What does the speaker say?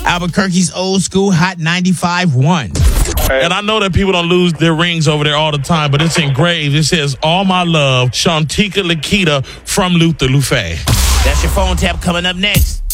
Albuquerque's Old School Hot 95.1. And I know that people don't lose their rings over there all the time, but it's engraved. It says, "All my love, Shantika Lakita from Luther Lufe." That's your phone tap coming up next.